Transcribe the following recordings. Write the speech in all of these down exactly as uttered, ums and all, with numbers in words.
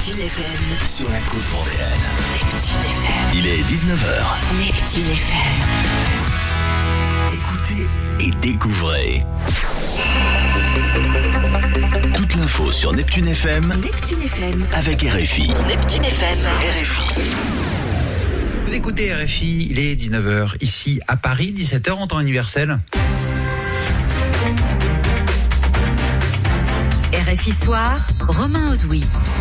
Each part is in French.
Neptune F M. Sur la côte vendéenne. Neptune F M. Il est dix-neuf heures. Neptune F M. Écoutez et découvrez. Toute l'info sur Neptune F M. Neptune F M. Avec R F I. Neptune F M. R F I. Vous écoutez R F I, il est dix-neuf heures, ici à Paris, dix-sept heures en temps universel. R F I Soir, Romain Ozoui.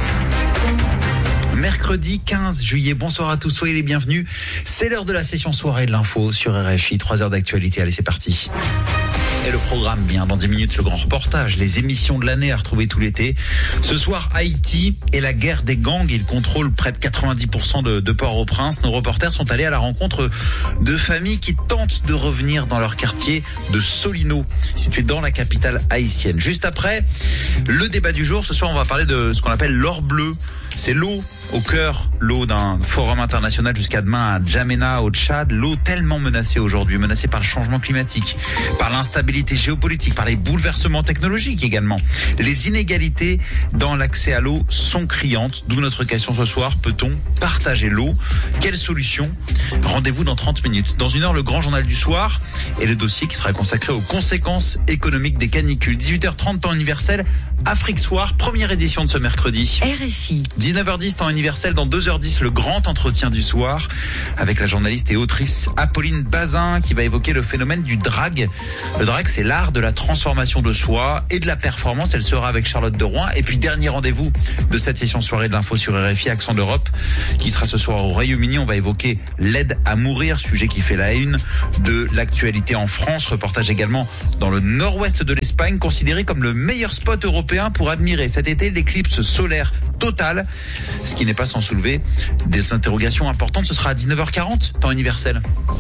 Mercredi quinze juillet, bonsoir à tous, soyez les bienvenus. C'est l'heure de la session soirée de l'info sur R F I, trois heures d'actualité, allez c'est parti. Et le programme, bien dans dix minutes, le grand reportage, les émissions de l'année à retrouver tout l'été. Ce soir, Haïti et la guerre des gangs. Ils contrôlent près de quatre-vingt-dix pour cent de, de Port-au-Prince. Nos reporters sont allés à la rencontre de familles qui tentent de revenir dans leur quartier de Solino, situé dans la capitale haïtienne. Juste après, le débat du jour. Ce soir, on va parler de ce qu'on appelle l'or bleu. C'est l'eau au cœur, l'eau d'un forum international jusqu'à demain à N'Djamena, au Tchad. L'eau tellement menacée aujourd'hui, menacée par le changement climatique, par l'instabilité géopolitique, par les bouleversements technologiques également. Les inégalités dans l'accès à l'eau sont criantes, d'où notre question ce soir. Peut-on partager l'eau? Quelle solution? Rendez-vous dans trente minutes. Dans une heure, le grand journal du soir et le dossier qui sera consacré aux conséquences économiques des canicules. dix-huit heures trente, temps universel, Afrique Soir, première édition de ce mercredi. R F I. dix-neuf heures dix, temps universel, dans deux heures dix, le grand entretien du soir avec la journaliste et autrice Apolline Bazin qui va évoquer le phénomène du drag. Le drag, c'est l'art de la transformation de soi et de la performance. Elle sera avec Charlotte de Rouen. Et puis, dernier rendez-vous de cette session soirée de l'info sur R F I, Accent d'Europe, qui sera ce soir au Royaume-Uni. On va évoquer l'aide à mourir, sujet qui fait la une de l'actualité en France. Reportage également dans le nord-ouest de l'Espagne, considéré comme le meilleur spot européen pour admirer cet été l'éclipse solaire totale. Ce qui n'est pas sans soulever des interrogations importantes. Ce sera à dix-neuf heures quarante, temps universel.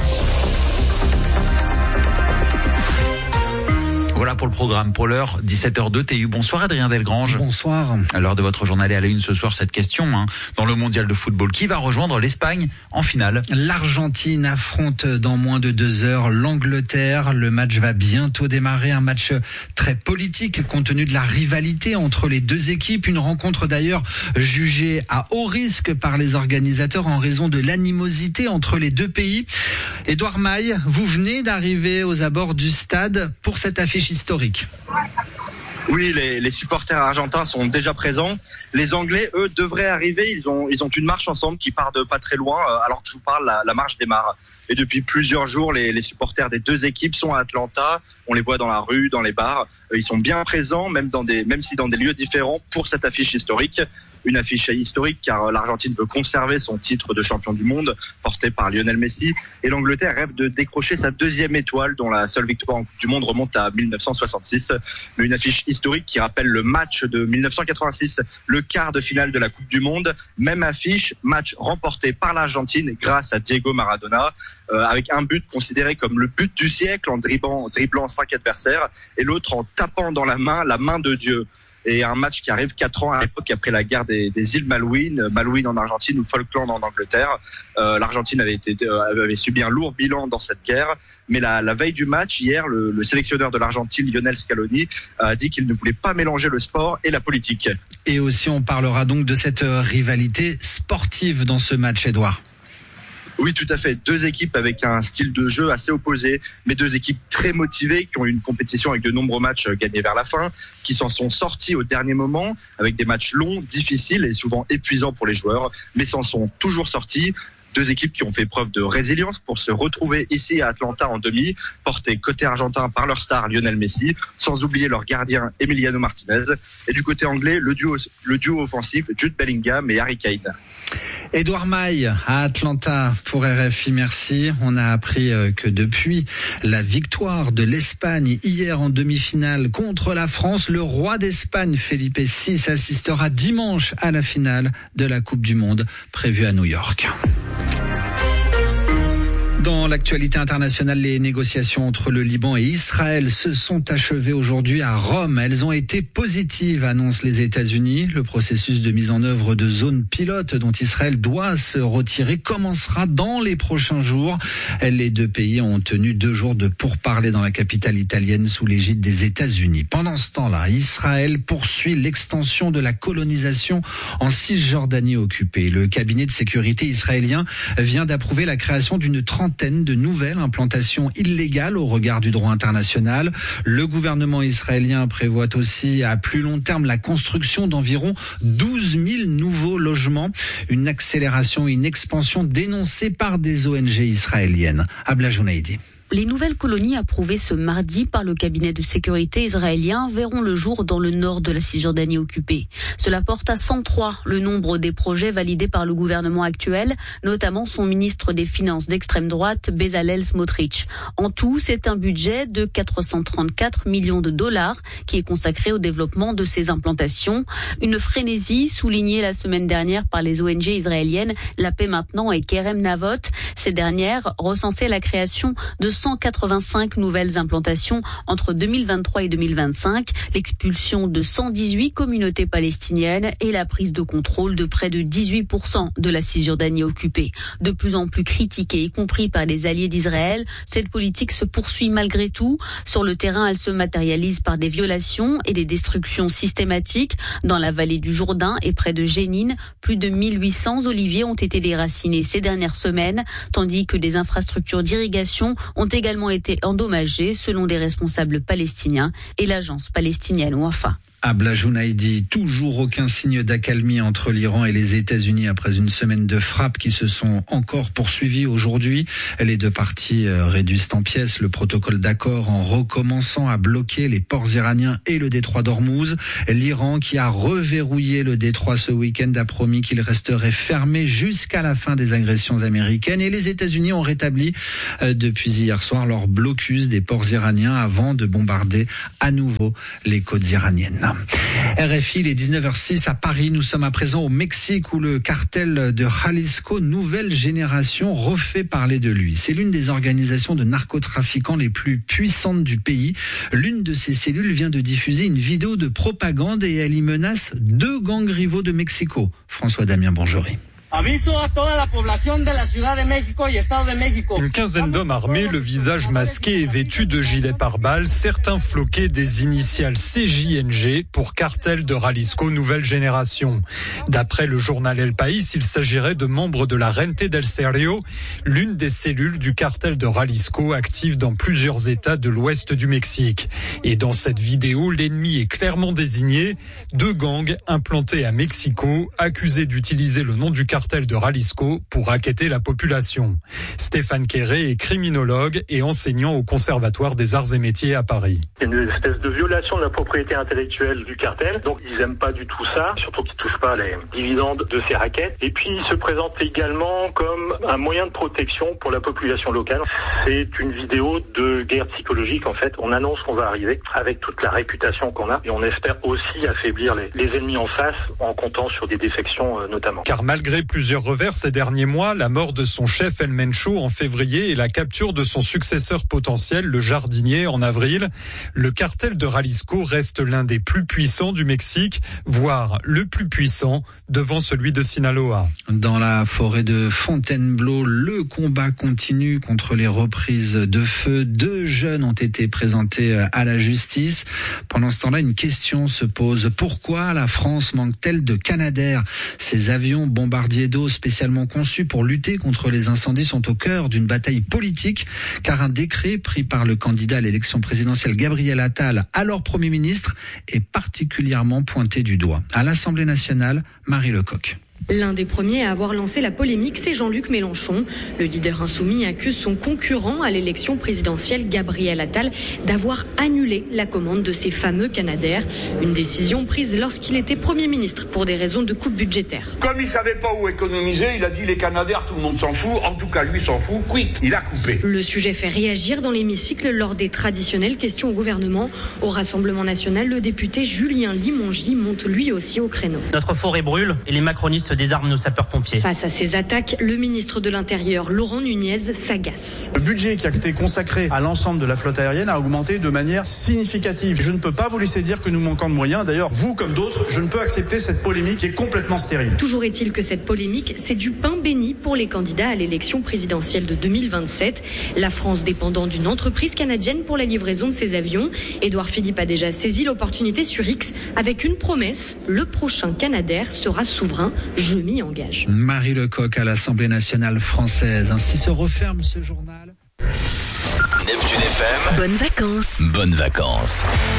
Voilà pour le programme. Pour l'heure, dix-sept heures deux, T U. Bonsoir Adrien Delgrange. Bonsoir. À l'heure de votre journal et à la une ce soir, cette question, hein, dans le mondial de football, qui va rejoindre l'Espagne en finale? L'Argentine affronte dans moins de deux heures l'Angleterre. Le match va bientôt démarrer. Un match très politique compte tenu de la rivalité entre les deux équipes. Une rencontre d'ailleurs jugée à haut risque par les organisateurs en raison de l'animosité entre les deux pays. Édouard Maille, vous venez d'arriver aux abords du stade pour cette affiche historique. Oui, les, les supporters argentins sont déjà présents. Les Anglais, eux, devraient arriver. Ils ont, ils ont une marche ensemble qui part de pas très loin, alors que je vous parle, la, la marche démarre. Et depuis plusieurs jours, les, les supporters des deux équipes sont à Atlanta. On les voit dans la rue, dans les bars. Ils sont bien présents, même dans des, même si dans des lieux différents, pour cette affiche historique. Une affiche historique car l'Argentine veut conserver son titre de champion du monde porté par Lionel Messi. Et l'Angleterre rêve de décrocher sa deuxième étoile dont la seule victoire en Coupe du Monde remonte à dix-neuf cent soixante-six. Mais une affiche historique qui rappelle le match de dix-neuf cent quatre-vingt-six, le quart de finale de la Coupe du Monde. Même affiche, match remporté par l'Argentine grâce à Diego Maradona. Euh, avec un but considéré comme le but du siècle en dribblant, driblant cinq adversaires et l'autre en tapant dans la main la main de Dieu. Et un match qui arrive quatre ans à l'époque après la guerre des, des îles Malouines, Malouines en Argentine ou Falkland en Angleterre. Euh, L'Argentine avait, été, euh, avait subi un lourd bilan dans cette guerre, mais la, la veille du match, hier, le, le sélectionneur de l'Argentine, Lionel Scaloni, a dit qu'il ne voulait pas mélanger le sport et la politique. Et aussi, on parlera donc de cette rivalité sportive dans ce match, Édouard. Oui, tout à fait. Deux équipes avec un style de jeu assez opposé, mais deux équipes très motivées qui ont eu une compétition avec de nombreux matchs gagnés vers la fin, qui s'en sont sortis au dernier moment avec des matchs longs, difficiles et souvent épuisants pour les joueurs, mais s'en sont toujours sortis. Deux équipes qui ont fait preuve de résilience pour se retrouver ici à Atlanta en demi, portés côté argentin par leur star Lionel Messi, sans oublier leur gardien Emiliano Martinez. Et du côté anglais, le duo, le duo offensif Jude Bellingham et Harry Kane. Édouard Maille à Atlanta pour R F I, merci. On a appris que depuis la victoire de l'Espagne hier en demi-finale contre la France, le roi d'Espagne, Felipe six, assistera dimanche à la finale de la Coupe du Monde prévue à New York. Dans l'actualité internationale, les négociations entre le Liban et Israël se sont achevées aujourd'hui à Rome. Elles ont été positives, annoncent les États-Unis. Le processus de mise en œuvre de zones pilotes dont Israël doit se retirer commencera dans les prochains jours. Les deux pays ont tenu deux jours de pourparlers dans la capitale italienne sous l'égide des États-Unis. Pendant ce temps-là, Israël poursuit l'extension de la colonisation en Cisjordanie occupée. Le cabinet de sécurité israélien vient d'approuver la création d'une trentaine de nouvelles implantations illégales au regard du droit international. Le gouvernement israélien prévoit aussi à plus long terme la construction d'environ douze mille nouveaux logements. Une accélération, une expansion dénoncée par des O N G israéliennes. Abla Jounaidi. Les nouvelles colonies approuvées ce mardi par le cabinet de sécurité israélien verront le jour dans le nord de la Cisjordanie occupée. Cela porte à cent trois le nombre des projets validés par le gouvernement actuel, notamment son ministre des Finances d'extrême droite, Bezalel Smotrich. En tout, c'est un budget de quatre cent trente-quatre millions de dollars qui est consacré au développement de ces implantations. Une frénésie soulignée la semaine dernière par les O N G israéliennes La Paix Maintenant et Kerem Navot. Ces dernières recensaient la création de cent quatre-vingt-cinq nouvelles implantations entre deux mille vingt-trois et deux mille vingt-cinq, l'expulsion de cent dix-huit communautés palestiniennes et la prise de contrôle de près de dix-huit pour cent de la Cisjordanie occupée. De plus en plus critiquée, y compris par des alliés d'Israël, cette politique se poursuit malgré tout. Sur le terrain, elle se matérialise par des violations et des destructions systématiques. Dans la vallée du Jourdain et près de Jénine, plus de mille huit cents oliviers ont été déracinés ces dernières semaines, tandis que des infrastructures d'irrigation ont également été endommagés selon des responsables palestiniens et l'agence palestinienne Wafa. Abla Jounaidi, toujours aucun signe d'accalmie entre l'Iran et les États-Unis après une semaine de frappes qui se sont encore poursuivies aujourd'hui. Les deux parties réduisent en pièces le protocole d'accord en recommençant à bloquer les ports iraniens et le détroit d'Ormuz. L'Iran, qui a reverrouillé le détroit ce week-end, a promis qu'il resterait fermé jusqu'à la fin des agressions américaines. Et les États-Unis ont rétabli euh, depuis hier soir leur blocus des ports iraniens avant de bombarder à nouveau les côtes iraniennes. R F I, les dix-neuf heures six à Paris. Nous sommes à présent au Mexique où le cartel de Jalisco, nouvelle génération, refait parler de lui. C'est l'une des organisations de narcotrafiquants les plus puissantes du pays. L'une de ces cellules vient de diffuser une vidéo de propagande et elle y menace deux gangs rivaux de Mexico. François Damien Bonjory. Une quinzaine d'hommes armés, le visage masqué et vêtus de gilets pare-balles, certains floqués des initiales C J N G pour cartel de Jalisco nouvelle génération. D'après le journal El País, il s'agirait de membres de la Rente del Serio, l'une des cellules du cartel de Jalisco active dans plusieurs États de l'ouest du Mexique. Et dans cette vidéo, l'ennemi est clairement désigné, deux gangs implantés à Mexico, accusés d'utiliser le nom du cartel de Jalisco pour racketter la population. Stéphane Quéré est criminologue et enseignant au Conservatoire des Arts et Métiers à Paris. Il y a une espèce de violation de la propriété intellectuelle du cartel, donc ils n'aiment pas du tout ça, surtout qu'ils ne touchent pas les dividendes de ces raquettes. Et puis ils se présentent également comme un moyen de protection pour la population locale. C'est une vidéo de guerre psychologique en fait. On annonce qu'on va arriver avec toute la réputation qu'on a et on espère aussi affaiblir les, les ennemis en face en comptant sur des défections euh, notamment. Car malgré plusieurs revers ces derniers mois, la mort de son chef El Mencho en février et la capture de son successeur potentiel, le jardinier, en avril, le cartel de Jalisco reste l'un des plus puissants du Mexique, voire le plus puissant devant celui de Sinaloa. Dans la forêt de Fontainebleau, le combat continue contre les reprises de feu. Deux jeunes ont été présentés à la justice. Pendant ce temps-là, une question se pose. Pourquoi la France manque-t-elle de Canadair ? Ces avions bombardiers d'eau spécialement conçus pour lutter contre les incendies sont au cœur d'une bataille politique, car un décret pris par le candidat à l'élection présidentielle Gabriel Attal, alors Premier ministre, est particulièrement pointé du doigt. À l'Assemblée nationale, Marie Lecoq. L'un des premiers à avoir lancé la polémique, c'est Jean-Luc Mélenchon. Le leader insoumis accuse son concurrent à l'élection présidentielle, Gabriel Attal, d'avoir annulé la commande de ces fameux Canadair. Une décision prise lorsqu'il était Premier ministre pour des raisons de coupe budgétaire. Comme il savait pas où économiser, il a dit les Canadair, tout le monde s'en fout. En tout cas, lui s'en fout. Quick, il a coupé. Le sujet fait réagir dans l'hémicycle lors des traditionnelles questions au gouvernement. Au Rassemblement national, le député Julien Limongi monte lui aussi au créneau. Notre forêt brûle et les macronistes désarme nos sapeurs-pompiers. Face à ces attaques, le ministre de l'Intérieur, Laurent Nunez, s'agace. Le budget qui a été consacré à l'ensemble de la flotte aérienne a augmenté de manière significative. Je ne peux pas vous laisser dire que nous manquons de moyens. D'ailleurs, vous comme d'autres, je ne peux accepter cette polémique qui est complètement stérile. Toujours est-il que cette polémique, c'est du pain béni pour les candidats à l'élection présidentielle de deux mille vingt-sept. La France dépendant d'une entreprise canadienne pour la livraison de ses avions. Édouard Philippe a déjà saisi l'opportunité sur X avec une promesse. Le prochain Canadair sera souverain. Je m'y engage. Marie Lecoq à l'Assemblée nationale française. Ainsi se referme ce journal. Neptune F M. Bonnes vacances. Bonnes vacances.